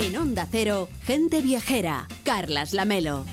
En Onda Cero, Gente Viajera, Carlas Lamelo.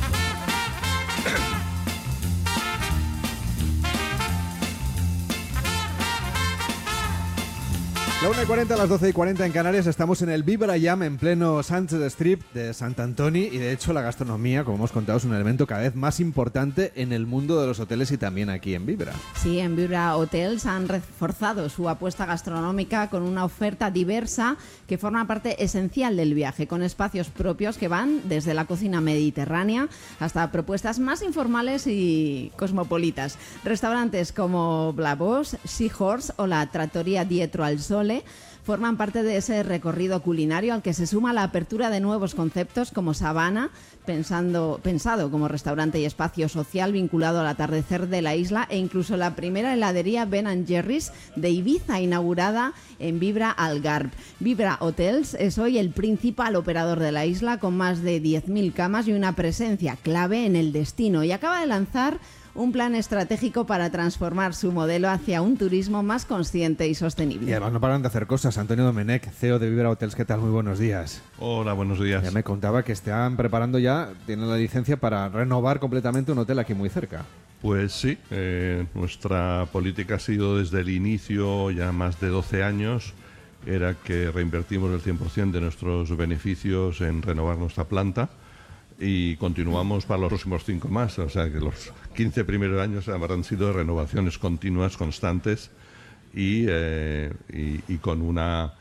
La 1:40 a las 12:40 en Canarias, estamos en el Vibra Jam en pleno Sunset Strip de Sant Antoni y de hecho la gastronomía, como hemos contado, es un elemento cada vez más importante en el mundo de los hoteles y también aquí en Vibra. Sí, en Vibra Hotels han reforzado su apuesta gastronómica con una oferta diversa que forma parte esencial del viaje, con espacios propios que van desde la cocina mediterránea hasta propuestas más informales y cosmopolitas. Restaurantes como Blavós, Seahorse o la Trattoria Dietro al Sole forman parte de ese recorrido culinario al que se suma la apertura de nuevos conceptos como Savannah, pensado como restaurante y espacio social vinculado al atardecer de la isla, e incluso la primera heladería Ben & Jerry's de Ibiza, inaugurada en Vibra Algarve. Vibra Hotels es hoy el principal operador de la isla, con más de 10.000 camas y una presencia clave en el destino, y acaba de lanzar un plan estratégico para transformar su modelo hacia un turismo más consciente y sostenible. Y además no paran de hacer cosas. Antonio Domenech, CEO de Vibra Hotels, ¿qué tal? Muy buenos días. Hola, buenos días. Ya me contaba que están preparando tienen la licencia para renovar completamente un hotel aquí muy cerca. Pues sí, nuestra política ha sido desde el inicio, ya más de 12 años, era que reinvertimos el 100% de nuestros beneficios en renovar nuestra planta. Y continuamos para los próximos 5 más, o sea que los 15 primeros años habrán sido de renovaciones continuas, constantes y con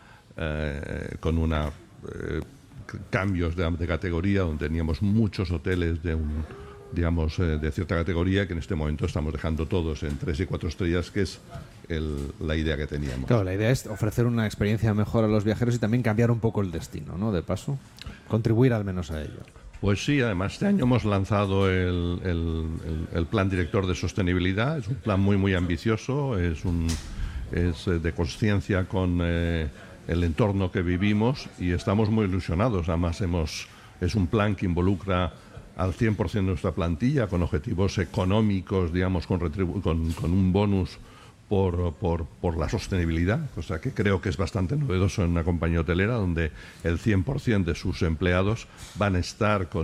cambios de categoría, donde teníamos muchos hoteles de cierta categoría que en este momento estamos dejando todos en 3 y 4 estrellas, que es la idea que teníamos. Claro, la idea es ofrecer una experiencia mejor a los viajeros y también cambiar un poco el destino, ¿no? De paso, contribuir al menos a ello. Pues sí, además este año hemos lanzado el Plan Director de Sostenibilidad. Es un plan muy, muy ambicioso, es de consciencia con el entorno que vivimos y estamos muy ilusionados. Además es un plan que involucra al 100% de nuestra plantilla, con objetivos económicos, digamos, con un bonus por la sostenibilidad, o sea que creo que es bastante novedoso en una compañía hotelera donde el 100% de sus empleados van a estar con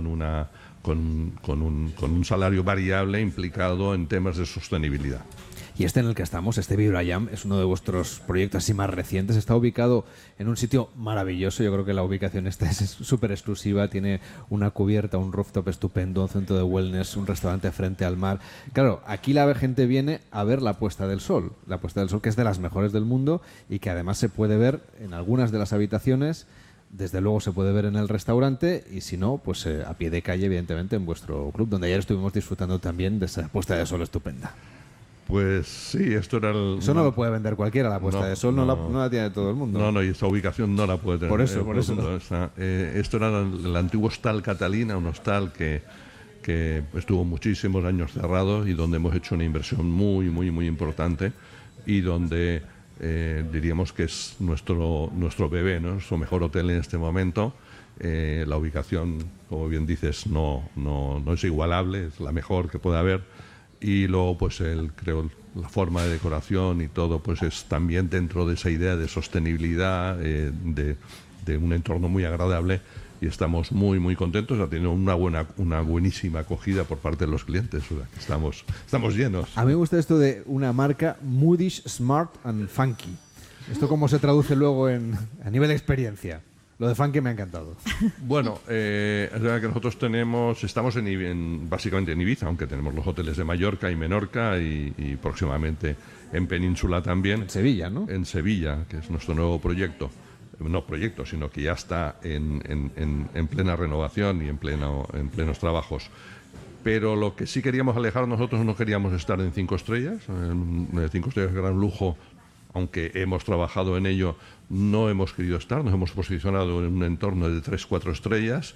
un salario variable implicado en temas de sostenibilidad. Y en el que estamos, este Vibra Jam, es uno de vuestros proyectos así más recientes. Está ubicado en un sitio maravilloso. Yo creo que la ubicación esta es súper exclusiva. Tiene una cubierta, un rooftop estupendo, un centro de wellness, un restaurante frente al mar. Claro, aquí la gente viene a ver la puesta del sol. La puesta del sol, que es de las mejores del mundo y que además se puede ver en algunas de las habitaciones. Desde luego se puede ver en el restaurante y si no, pues a pie de calle, evidentemente, en vuestro club, donde ayer estuvimos disfrutando también de esa puesta de sol estupenda. Pues sí, esto era Eso no lo puede vender cualquiera, la puesta de sol no la tiene todo el mundo. No, y esta ubicación no la puede tener. Por eso. Esto era el antiguo Hostal Catalina, un hostal que estuvo muchísimos años cerrado y donde hemos hecho una inversión muy, muy, muy importante y donde diríamos que es nuestro bebé, ¿no? Nuestro mejor hotel en este momento. La ubicación, como bien dices, no es igualable, es la mejor que puede haber. Y luego pues creo la forma de decoración y todo pues es también dentro de esa idea de sostenibilidad, de un entorno muy agradable, y estamos muy muy contentos. Ha tenido una buenísima acogida por parte de los clientes, o sea, que estamos llenos. A mí me gusta esto de una marca Moodish, Smart and Funky. ¿Esto cómo se traduce luego a nivel de experiencia? Lo de funky me ha encantado. Bueno, es verdad que nosotros estamos básicamente en Ibiza, aunque tenemos los hoteles de Mallorca y Menorca y próximamente en Península también. En Sevilla, ¿no? En Sevilla, que es nuestro nuevo proyecto. No proyecto, sino que ya está en plena renovación y en plenos trabajos. Pero lo que sí queríamos alejar, nosotros no queríamos estar en 5 estrellas. 5 estrellas es gran lujo. Aunque hemos trabajado en ello, no hemos querido estar, nos hemos posicionado en un entorno de 3-4 estrellas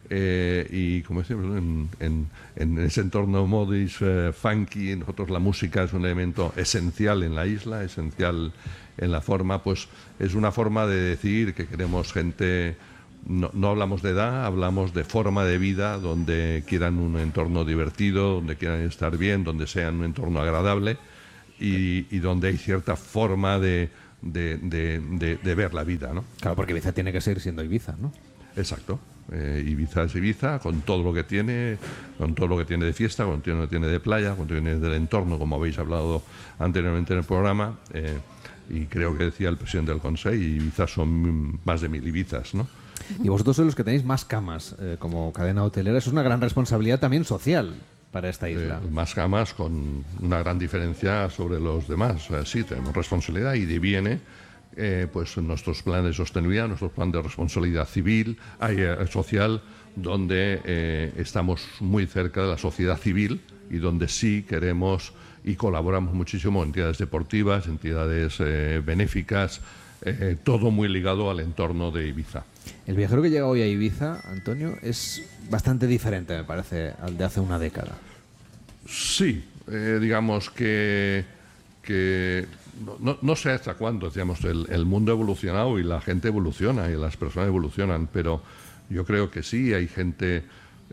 y como decimos, en ese entorno modis, funky, nosotros la música es un elemento esencial en la isla, esencial en la forma, pues es una forma de decir que queremos gente, no hablamos de edad, hablamos de forma de vida, donde quieran un entorno divertido, donde quieran estar bien, donde sea un entorno agradable. Y donde hay cierta forma de ver la vida, ¿no? Claro, porque Ibiza tiene que seguir siendo Ibiza, ¿no? Exacto. Ibiza es Ibiza, con todo lo que tiene de fiesta, con todo lo que tiene de playa, con todo lo que tiene del entorno, como habéis hablado anteriormente en el programa, y creo que decía el presidente del Consejo, Ibiza son más de 1000 Ibizas, ¿no? Y vosotros sois los que tenéis más camas como cadena hotelera. Eso es una gran responsabilidad también social para esta isla. Más camas con una gran diferencia sobre los demás. Sí, tenemos responsabilidad y deviene pues nuestros planes de sostenibilidad, nuestros planes de responsabilidad social, donde estamos muy cerca de la sociedad civil y donde sí queremos y colaboramos muchísimo, entidades deportivas, entidades benéficas, todo muy ligado al entorno de Ibiza. El viajero que llega hoy a Ibiza, Antonio, es bastante diferente, me parece, al de hace una década. Sí, digamos que no sé hasta cuándo, digamos, el mundo ha evolucionado y la gente evoluciona y las personas evolucionan, pero yo creo que sí, hay gente,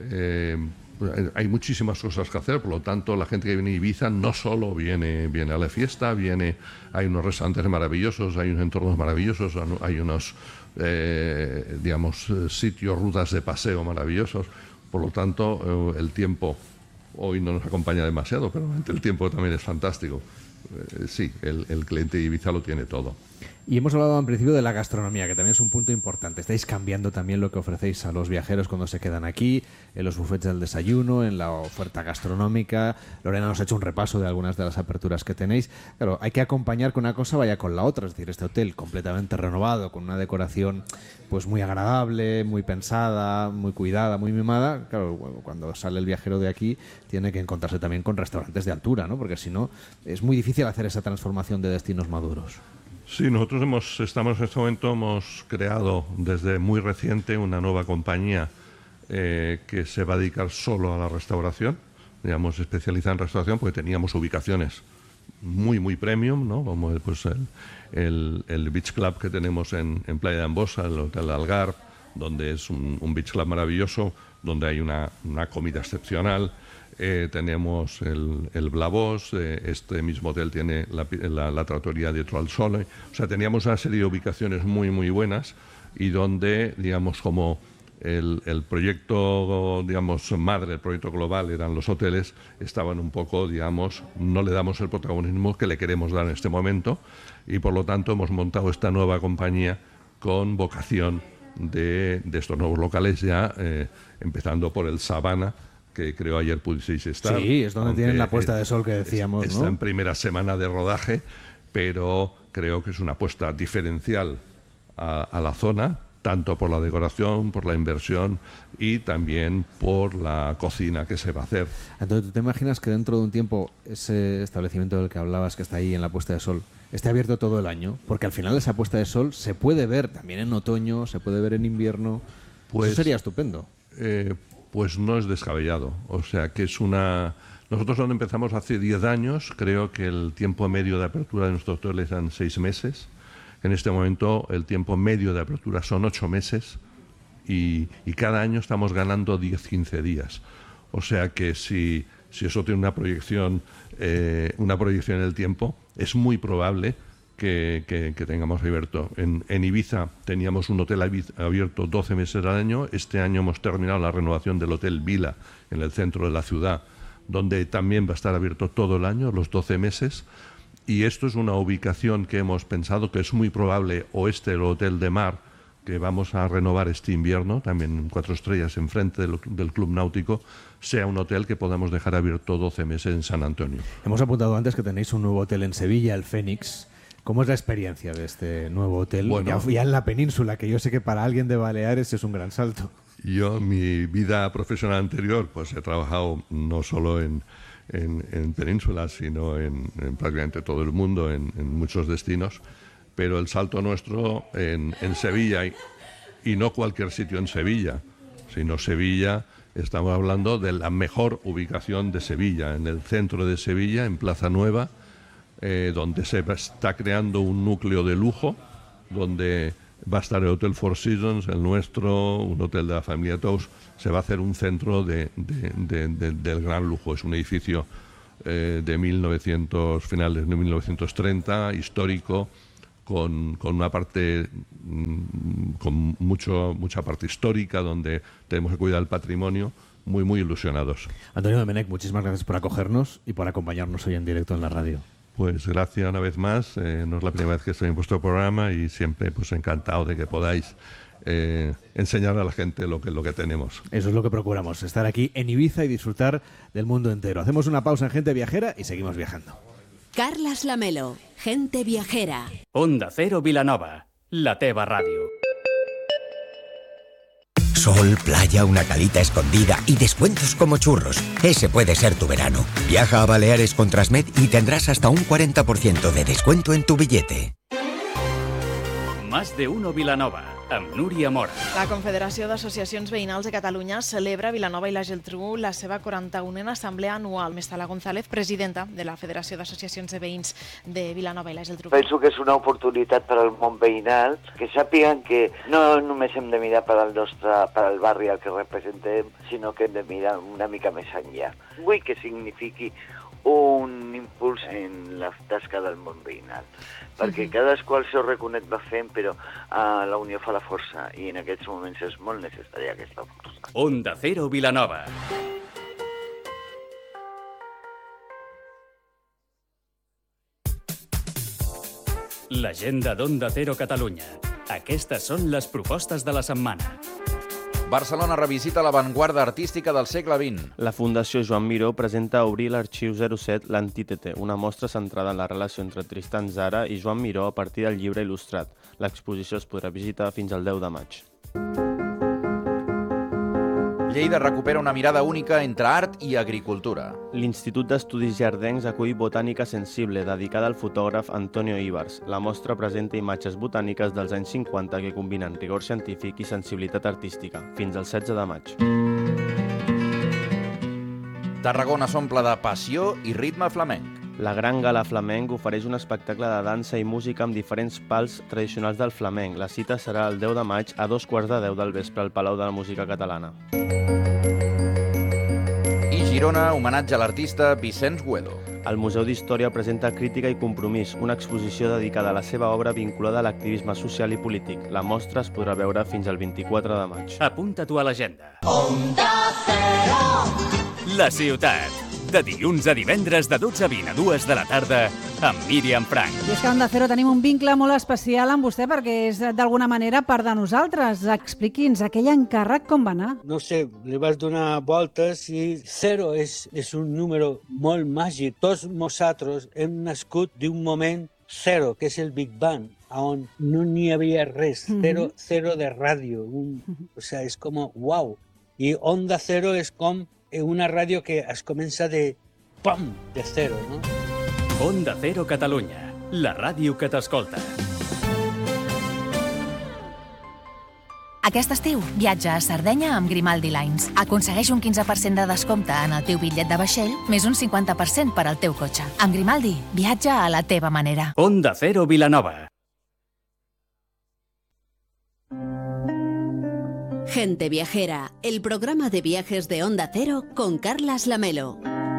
hay muchísimas cosas que hacer, por lo tanto la gente que viene a Ibiza no solo viene a la fiesta, hay unos restaurantes maravillosos, hay unos entornos maravillosos, hay unos digamos sitios, rutas de paseo maravillosos, por lo tanto el tiempo hoy no nos acompaña demasiado, pero el tiempo también es fantástico. Sí, el cliente de Ibiza lo tiene todo. Y hemos hablado en principio de la gastronomía, que también es un punto importante. Estáis cambiando también lo que ofrecéis a los viajeros cuando se quedan aquí, en los buffets del desayuno, en la oferta gastronómica. Lorena nos ha hecho un repaso de algunas de las aperturas que tenéis. Claro, hay que acompañar que una cosa vaya con la otra. Es decir, este hotel completamente renovado, con una decoración pues muy agradable, muy pensada, muy cuidada, muy mimada. Claro, cuando sale el viajero de aquí tiene que encontrarse también con restaurantes de altura, ¿no? Porque si no, es muy difícil hacer esa transformación de destinos maduros. Sí, nosotros hemos creado desde muy reciente una nueva compañía que se va a dedicar solo a la restauración, digamos, especializada en restauración, porque teníamos ubicaciones muy premium, ¿no? Como pues el Beach Club que tenemos en Playa de Ambosa, el Hotel Algarve, donde es un beach club maravilloso, donde hay una comida excepcional. Tenemos el Blavós, este mismo hotel tiene la trattoria dietro al sole. O sea, teníamos una serie de ubicaciones muy buenas y donde, digamos, como el proyecto, digamos, madre, el proyecto global eran los hoteles, estaban un poco, digamos, no le damos el protagonismo que le queremos dar en este momento y por lo tanto hemos montado esta nueva compañía con vocación de estos nuevos locales ya, empezando por el Savannah, que creo ayer pudisteis estar. Sí, es donde tienen la puesta de sol que decíamos, está, ¿no? En primera semana de rodaje, pero creo que es una apuesta diferencial a la zona, tanto por la decoración, por la inversión y también por la cocina que se va a hacer. Entonces, ¿tú te imaginas que dentro de un tiempo ese establecimiento del que hablabas, que está ahí en la puesta de sol, esté abierto todo el año? Porque al final esa puesta de sol se puede ver también en otoño, se puede ver en invierno. Pues, eso sería estupendo. Pues no es descabellado. O sea, que es una... Nosotros cuando empezamos hace 10 años, creo que el tiempo medio de apertura de nuestros hoteles eran 6 meses. En este momento el tiempo medio de apertura son 8 meses y cada año estamos ganando 10-15 días. O sea que si eso tiene una proyección en el tiempo, es muy probable que tengamos abierto. En Ibiza teníamos un hotel abierto 12 meses al año. Este año hemos terminado la renovación del Hotel Vila en el centro de la ciudad, donde también va a estar abierto todo el año, los 12 meses. Y esto es una ubicación que hemos pensado que es muy probable, o el Hotel de Mar, que vamos a renovar este invierno, también 4 estrellas enfrente del Club Náutico, sea un hotel que podamos dejar abierto 12 meses en San Antonio. Hemos apuntado antes que tenéis un nuevo hotel en Sevilla, el Fénix. ¿Cómo es la experiencia de este nuevo hotel? Bueno, ya en la península, que yo sé que para alguien de Baleares es un gran salto. Yo, mi vida profesional anterior, pues he trabajado no solo en península, sino en prácticamente todo el mundo, en muchos destinos, pero el salto nuestro en Sevilla, y no cualquier sitio en Sevilla, sino Sevilla, estamos hablando de la mejor ubicación de Sevilla, en el centro de Sevilla, en Plaza Nueva, donde se está creando un núcleo de lujo, donde va a estar el Hotel Four Seasons, el nuestro, un hotel de la familia Tous. Se va a hacer un centro del gran lujo. Es un edificio de finales de 1930, histórico, con una parte, con mucha parte histórica, donde tenemos que cuidar el patrimonio, muy ilusionados. Antonio Domenech, muchísimas gracias por acogernos y por acompañarnos hoy en directo en la radio. Pues gracias una vez más, no es la primera vez que estoy en vuestro programa y siempre pues encantado de que podáis enseñar a la gente lo que tenemos. Eso es lo que procuramos, estar aquí en Ibiza y disfrutar del mundo entero. Hacemos una pausa en Gente Viajera y seguimos viajando. Carlas Lamelo, Gente Viajera. Onda Cero Vilanova, la teva ràdio. Sol, playa, una calita escondida y descuentos como churros. Ese puede ser tu verano. Viaja a Baleares con Transmed y tendrás hasta un 40% de descuento en tu billete. Más de uno Vilanova, amb Núria Mora. La Confederació d'Associacions Veïnals de Catalunya celebra a Vilanova i la Geltrú la seva 41a assemblea anual. Mestala González, presidenta de la Federació d'Associacions de Veïns de Vilanova i la Geltrú. Penso que és una oportunitat per al món veïnal, que sàpiguen que no només hem de mirar per al barri al que representem, sinó que hem de mirar una mica més enllà. Vull que signifiqui un impuls en la tasca del món veïnal, perquè cadascú el seu raconet va fent, però la unió fa la força, i en aquests moments és molt necessària aquesta força. Onda Cero Vilanova. L'agenda d'Onda Cero Catalunya. Aquestes són les propostes de la setmana. Barcelona revisita l'avantguarda artística del segle XX. La Fundació Joan Miró presenta Obrir l'Arxiu 07, l'Antítete, una mostra centrada en la relació entre Tristan Tzara i Joan Miró a partir del llibre il·lustrat. L'exposició es podrà visitar fins al 10 de maig. Lleida recupera una mirada única entre art i agricultura. L'Institut d'Estudis Jardencs acull Botànica Sensible, dedicada al fotògraf Antonio Ibars. La mostra presenta imatges botàniques dels anys 50 que combinen rigor científic i sensibilitat artística, fins al 16 de maig. Tarragona s'omple de passió i ritme flamenc. La Gran Gala Flamenc ofereix un espectacle de dansa i música amb diferents pals tradicionals del flamenc. La cita serà el 10 de maig a 2:15 del vespre al Palau de la Música Catalana. I Girona, homenatge a l'artista Vicenç Güedo. El Museu d'Història presenta Crítica i Compromís, una exposició dedicada a la seva obra vinculada a l'activisme social i polític. La mostra es podrà veure fins al 24 de maig. Apunta-t'ho a l'agenda. Onda Cero. La ciutat. De dilluns a divendres de 12 a 20 a 2 de la tarda amb Míriam Frank. I és que a Onda Cero tenim un vincle molt especial amb vostè perquè és d'alguna manera part de nosaltres. Expliqui'ns aquell encàrrec com va anar. No sé, li vas donar voltes i 0 és un número molt màgic. Tots nosaltres hem nascut d'un moment 0, que és el Big Bang, on no n'hi havia res, 0 de ràdio. O sea, és com, wow. I Onda Cero és com una ràdio que es comença de pam, de 0, no? Onda Cero Catalunya, la ràdio que t'escolta. Aquest estiu, viatja a Sardenya amb Grimaldi Lines. Aconsegueix un 15% de descompte en el teu bitllet de vaixell, més un 50% per al teu cotxe. Amb Grimaldi, viatja a la teva manera. Onda Cero Vilanova. Gente Viajera, el programa de viajes de Onda Cero con Carlas Lamelo.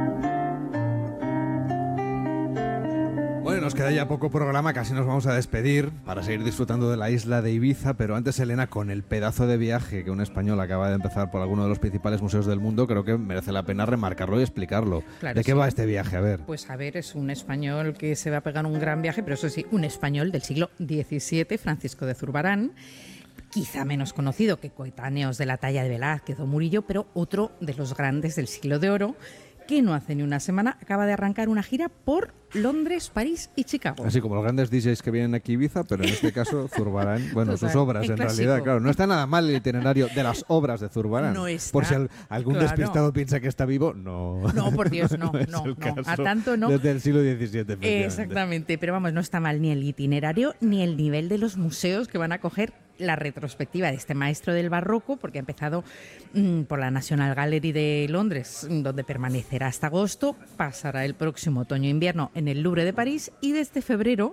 Bueno, nos queda ya poco programa, casi nos vamos a despedir para seguir disfrutando de la isla de Ibiza, pero antes, Elena, con el pedazo de viaje que un español acaba de empezar por alguno de los principales museos del mundo, creo que merece la pena remarcarlo y explicarlo. Claro, ¿De qué va este viaje? A ver. Pues a ver, es un español que se va a pegar un gran viaje, pero eso sí, un español del siglo XVII, Francisco de Zurbarán, quizá menos conocido que coetáneos de la talla de Velázquez o Murillo, pero otro de los grandes del siglo de oro, que no hace ni una semana acaba de arrancar una gira por Londres, París y Chicago. Así como los grandes DJs que vienen aquí a Ibiza, pero en este caso Zurbarán, bueno, Total, sus obras en clásico. realidad, claro, no está nada mal el itinerario de las obras de Zurbarán. No está, por si algún claro. despistado piensa que está vivo, no. No, por Dios, no, es no, el no, caso. a tanto no. Desde el siglo XVII, efectivamente. Exactamente, pero vamos, no está mal ni el itinerario ni el nivel de los museos que van a coger la retrospectiva de este maestro del barroco, porque ha empezado por la National Gallery de Londres, donde permanecerá hasta agosto, pasará el próximo otoño-invierno en el Louvre de París y desde febrero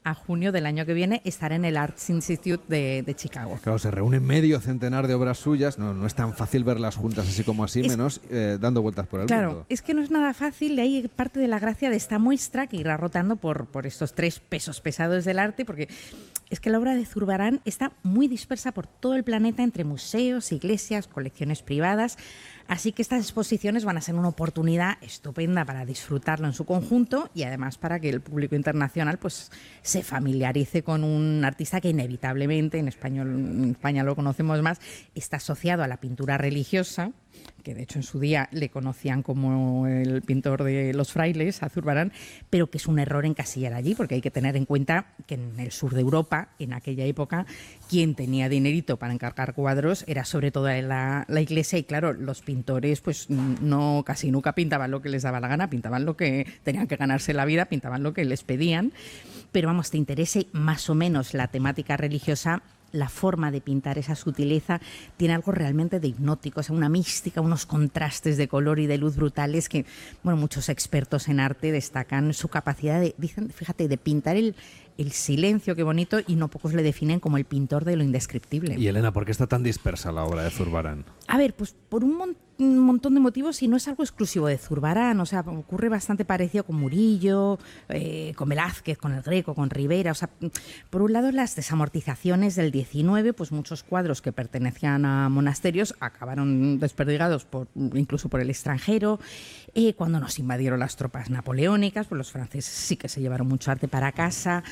a junio del año que viene estará en el Arts Institute de Chicago. Claro, se reúne medio centenar de obras suyas, no es tan fácil verlas juntas así como así, menos dando vueltas por el mundo. Claro, es que no es nada fácil, de ahí parte de la gracia de esta muestra que irá rotando por estos 3 pesos pesados del arte, porque es que la obra de Zurbarán está muy dispersa por todo el planeta entre museos, iglesias, colecciones privadas. Así que estas exposiciones van a ser una oportunidad estupenda para disfrutarlo en su conjunto y además para que el público internacional pues se familiarice con un artista que inevitablemente, en España lo conocemos más, está asociado a la pintura religiosa, que de hecho en su día le conocían como el pintor de los frailes, a Zurbarán, pero que es un error encasillar allí, porque hay que tener en cuenta que en el sur de Europa, en aquella época, quien tenía dinerito para encargar cuadros era sobre todo la iglesia, y claro, los pintores pues casi nunca pintaban lo que les daba la gana, pintaban lo que tenían que ganarse la vida, pintaban lo que les pedían, pero vamos, te interese más o menos la temática religiosa, la forma de pintar, esa sutileza, tiene algo realmente de hipnótico, o sea, una mística, unos contrastes de color y de luz brutales que, bueno, muchos expertos en arte destacan su capacidad de, dicen, fíjate, de pintar el silencio, qué bonito, y no pocos le definen como el pintor de lo indescriptible. Y Elena, ¿por qué está tan dispersa la obra de Zurbarán? A ver, pues por un montón de motivos, y no es algo exclusivo de Zurbarán, o sea, ocurre bastante parecido con Murillo, con Velázquez, con el Greco, con Rivera. O sea, por un lado, las desamortizaciones del 19, pues muchos cuadros que pertenecían a monasterios acabaron desperdigados incluso por el extranjero. Cuando nos invadieron las tropas napoleónicas, pues los franceses sí que se llevaron mucho arte para casa,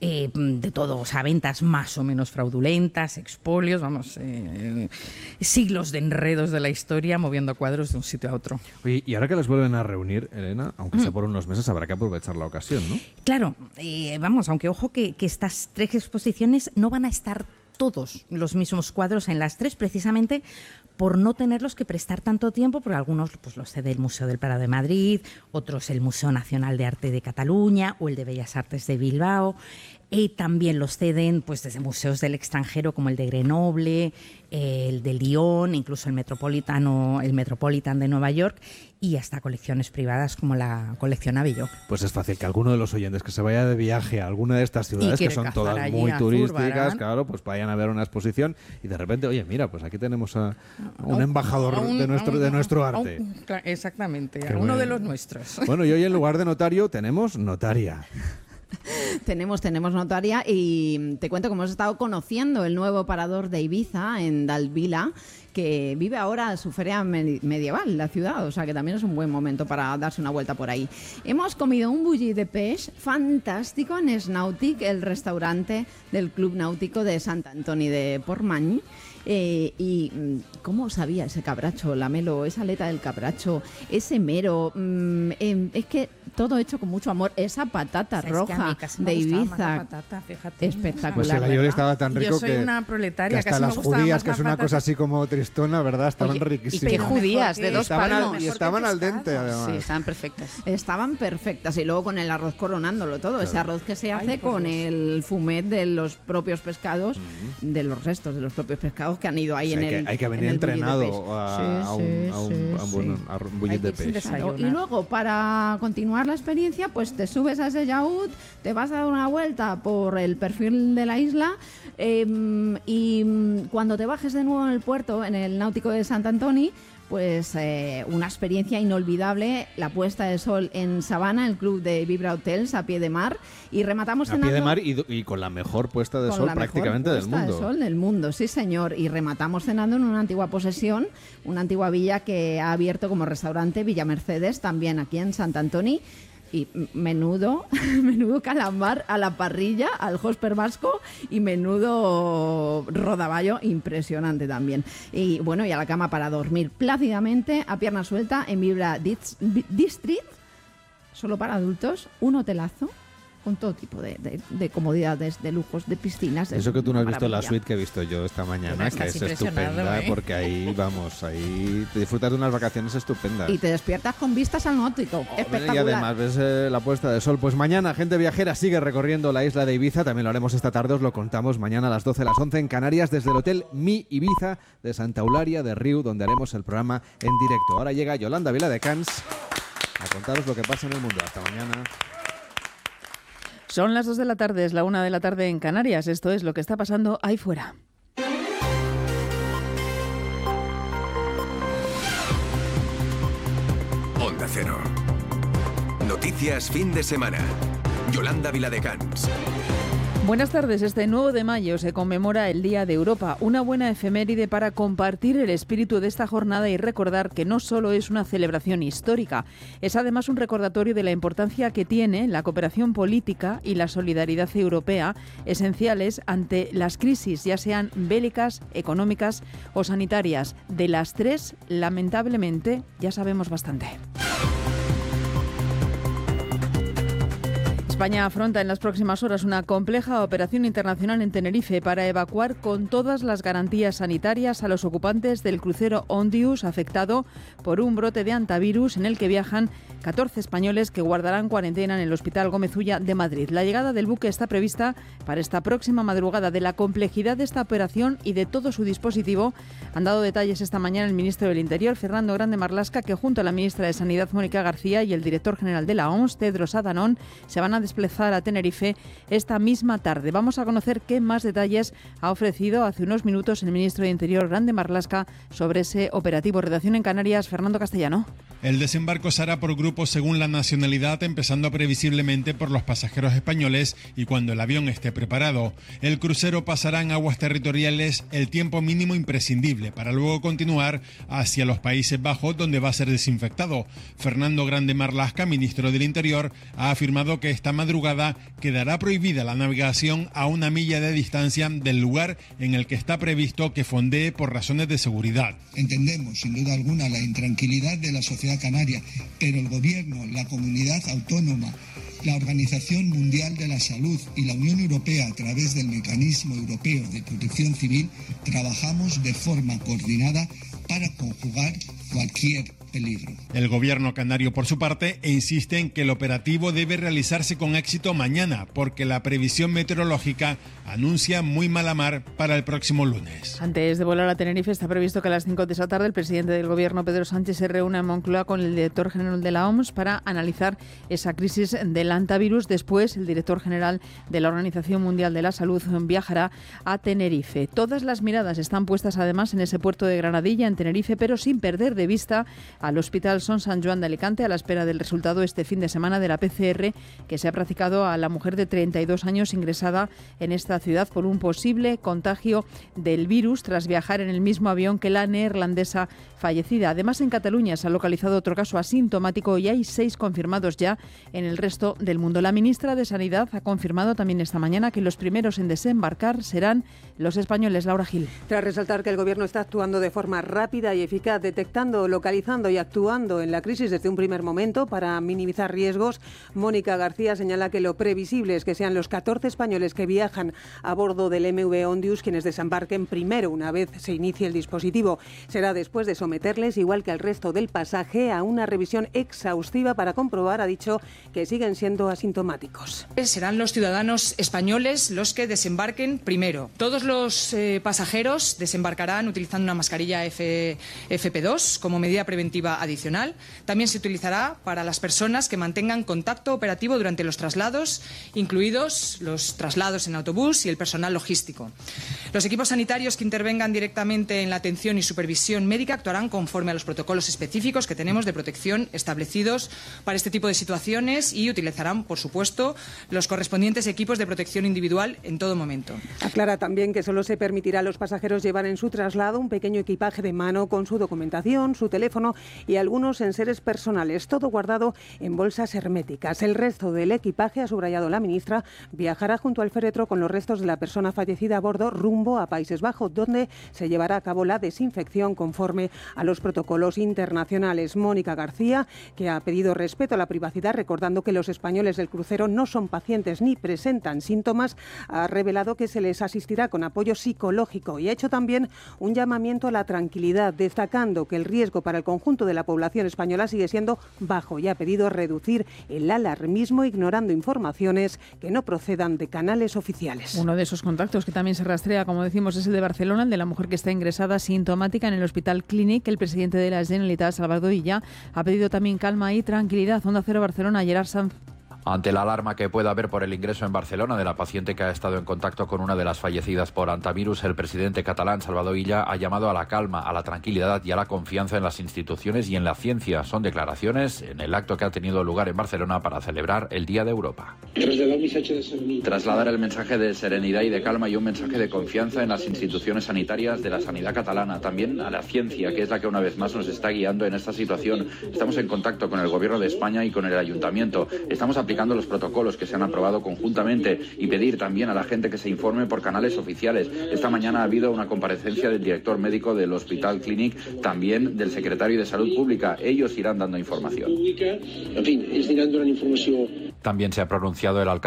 de todo, o sea, ventas más o menos fraudulentas, expolios, vamos, siglos de enredos de la historia moviendo cuadros de un sitio a otro. Oye, y ahora que les vuelven a reunir, Elena, aunque sea por unos meses, habrá que aprovechar la ocasión, ¿no? Claro, vamos, aunque ojo que estas 3 exposiciones no van a estar todos los mismos cuadros en las 3, precisamente por no tenerlos que prestar tanto tiempo, porque algunos pues los cede el Museo del Prado de Madrid, otros el Museo Nacional de Arte de Cataluña o el de Bellas Artes de Bilbao. También los ceden pues desde museos del extranjero como el de Grenoble, el de Lyon, incluso el Metropolitan de Nueva York, y hasta colecciones privadas como la colección Avelló. Pues es fácil que alguno de los oyentes que se vaya de viaje a alguna de estas ciudades, que son todas muy turísticas, claro, pues vayan a ver una exposición y de repente, oye, mira, pues aquí tenemos a un embajador de nuestro arte. Exactamente, a uno de los nuestros. Bueno, y hoy en lugar de notario tenemos notaria. Tenemos notaria, y te cuento que hemos estado conociendo el nuevo parador de Ibiza en Dalvila, que vive ahora su feria medieval, la ciudad, o sea que también es un buen momento para darse una vuelta por ahí. Hemos comido un bulli de peix fantástico en Snautic, el restaurante del Club Náutico de Sant Antoni de Portmany. Y cómo sabía ese cabracho, Lamelo, esa aleta del cabracho, ese mero, es que todo hecho con mucho amor, esa patata roja de Ibiza, espectacular. Pues el ayote estaba tan rico, yo soy una proletaria, que hasta las judías, que es una cosa así como tristona, ¿verdad? Estaban riquísimas. ¿Y qué judías? De 2 palmos. Y estaban al dente, además. Sí, estaban perfectas. Estaban perfectas, y luego con el arroz coronándolo todo, claro. Ese arroz que se hace con el fumet de los propios pescados, de los restos de los propios pescados que han ido ahí, o sea, hay que venir entrenado a un bullet de peix. Y luego, para continuar la experiencia, pues te subes a ese yacht, te vas a dar una vuelta por el perfil de la isla, y cuando te bajes de nuevo en el puerto, en el náutico de Sant Antoni, pues una experiencia inolvidable, la puesta de sol en Sabana, el club de Vibra Hotels a pie de mar, y rematamos cenando... A pie de mar y con la mejor puesta de sol prácticamente del mundo. Con la mejor puesta de sol del mundo, sí señor, y rematamos cenando en una antigua posesión, una antigua villa que ha abierto como restaurante, Villa Mercedes, también aquí en Sant Antoni. Y menudo calamar a la parrilla, al hosper vasco, y menudo rodaballo impresionante también. Y bueno, y a la cama para dormir plácidamente, a pierna suelta, en Vibra District, solo para adultos, un hotelazo con todo tipo de comodidades, de lujos, de piscinas. Eso que tú no has visto la suite que he visto yo esta mañana, que es estupenda, porque ahí te disfrutas de unas vacaciones estupendas. Y te despiertas con vistas al náutico. Espectacular. Y además ves la puesta de sol. Pues mañana, Gente Viajera sigue recorriendo la isla de Ibiza. También lo haremos esta tarde, os lo contamos mañana a las 12, a las 11 en Canarias, desde el Hotel Mi Ibiza de Santa Eulalia de Riu, donde haremos el programa en directo. Ahora llega Yolanda Viladecans a contaros lo que pasa en el mundo. Hasta mañana. Son las 2 de la tarde, es la 1 de la tarde en Canarias. Esto es lo que está pasando ahí fuera. Onda Cero. Noticias fin de semana. Yolanda Viladecans. Buenas tardes. Este 9 de mayo se conmemora el Día de Europa, una buena efeméride para compartir el espíritu de esta jornada y recordar que no solo es una celebración histórica, es además un recordatorio de la importancia que tiene la cooperación política y la solidaridad europea, esenciales ante las crisis, ya sean bélicas, económicas o sanitarias. De las tres, lamentablemente, ya sabemos bastante. España afronta en las próximas horas una compleja operación internacional en Tenerife para evacuar con todas las garantías sanitarias a los ocupantes del crucero Ondius afectado por un brote de hantavirus en el que viajan 14 españoles que guardarán cuarentena en el Hospital Gómez Ulla de Madrid. La llegada del buque está prevista para esta próxima madrugada. De la complejidad de esta operación y de todo su dispositivo han dado detalles esta mañana el ministro del Interior, Fernando Grande Marlaska, que junto a la ministra de Sanidad, Mónica García, y el director general de la OMS, Tedros Adhanom, se van a desplazar a Tenerife esta misma tarde. Vamos a conocer qué más detalles ha ofrecido hace unos minutos el ministro de Interior, Grande Marlaska, sobre ese operativo. Redacción en Canarias, Fernando Castellano. El desembarco se hará por grupos según la nacionalidad, empezando previsiblemente por los pasajeros españoles y cuando el avión esté preparado. El crucero pasará en aguas territoriales el tiempo mínimo imprescindible para luego continuar hacia los Países Bajos, donde va a ser desinfectado. Fernando Grande Marlaska, ministro del Interior, ha afirmado que esta madrugada quedará prohibida la navegación a 1 milla de distancia del lugar en el que está previsto que fondee por razones de seguridad. Entendemos, sin duda alguna, la intranquilidad de la sociedad canaria, pero el Gobierno, la comunidad autónoma, la Organización Mundial de la Salud y la Unión Europea, a través del Mecanismo Europeo de Protección Civil, trabajamos de forma coordinada para conjugar cualquier peligro. El gobierno canario, por su parte, insiste en que el operativo debe realizarse con éxito mañana, porque la previsión meteorológica anuncia muy mala mar para el próximo lunes. Antes de volar a Tenerife, está previsto que a las 5 de esa tarde el presidente del gobierno, Pedro Sánchez, se reúna en Moncloa con el director general de la OMS para analizar esa crisis del hantavirus. Después, el director general de la Organización Mundial de la Salud viajará a Tenerife. Todas las miradas están puestas además en ese puerto de Granadilla, en Tenerife, pero sin perder de vista al Hospital Son San Joan de Alicante, a la espera del resultado este fin de semana de la PCR que se ha practicado a la mujer de 32 años ingresada en esta ciudad por un posible contagio del virus tras viajar en el mismo avión que la neerlandesa fallecida. Además, en Cataluña se ha localizado otro caso asintomático y hay 6 confirmados ya en el resto del mundo. La ministra de Sanidad ha confirmado también esta mañana que los primeros en desembarcar serán los españoles. Laura Gil. Tras resaltar que el Gobierno está actuando de forma rápida y eficaz, detectando, localizando y actuando en la crisis desde un primer momento para minimizar riesgos, Mónica García señala que lo previsible es que sean los 14 españoles que viajan a bordo del MV Ondius quienes desembarquen primero una vez se inicie el dispositivo. Será después de someterles, igual que al resto del pasaje, a una revisión exhaustiva para comprobar, ha dicho, que siguen siendo asintomáticos. Serán los ciudadanos españoles los que desembarquen primero. Todos los pasajeros desembarcarán utilizando una mascarilla FP2 como medida preventiva adicional. También se utilizará para las personas que mantengan contacto operativo durante los traslados, incluidos los traslados en autobús y el personal logístico. Los equipos sanitarios que intervengan directamente en la atención y supervisión médica actuarán conforme a los protocolos específicos que tenemos de protección establecidos para este tipo de situaciones y utilizarán, por supuesto, los correspondientes equipos de protección individual en todo momento. Aclara también que solo se permitirá a los pasajeros llevar en su traslado un pequeño equipaje de mano con su documentación, su teléfono y algunos enseres personales, todo guardado en bolsas herméticas. El resto del equipaje, ha subrayado la ministra, viajará junto al féretro con los restos de la persona fallecida a bordo rumbo a Países Bajos, donde se llevará a cabo la desinfección conforme a los protocolos internacionales. Mónica García, que ha pedido respeto a la privacidad, recordando que los españoles del crucero no son pacientes ni presentan síntomas, ha revelado que se les asistirá con apoyo psicológico y ha hecho también un llamamiento a la tranquilidad, destacando que el riesgo para el conjunto de la población española sigue siendo bajo y ha pedido reducir el alarmismo ignorando informaciones que no procedan de canales oficiales. Uno de esos contactos que también se rastrea, como decimos, es el de Barcelona, el de la mujer que está ingresada sintomática en el Hospital Clínic. El presidente de la Generalitat, Salvador Illa, ha pedido también calma y tranquilidad. Onda Cero Barcelona, Gerard Sanz. Ante la alarma que pueda haber por el ingreso en Barcelona de la paciente que ha estado en contacto con una de las fallecidas por hantavirus, el presidente catalán Salvador Illa ha llamado a la calma, a la tranquilidad y a la confianza en las instituciones y en la ciencia. Son declaraciones en el acto que ha tenido lugar en Barcelona para celebrar el Día de Europa. Trasladar el mensaje de serenidad y de calma y un mensaje de confianza en las instituciones sanitarias de la sanidad catalana, también a la ciencia, que es la que una vez más nos está guiando en esta situación. Estamos en contacto con el Gobierno de España y con el Ayuntamiento. Estamos aplicando los protocolos que se han aprobado conjuntamente y pedir también a la gente que se informe por canales oficiales. Esta mañana ha habido una comparecencia del director médico del Hospital Clínic, también del secretario de Salud Pública. Ellos irán dando información. También se ha pronunciado el alcalde